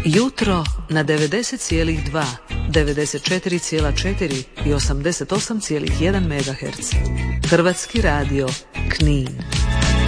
Jutro na 90,2, 94,4 i 88,1 MHz. Hrvatski radio Knin.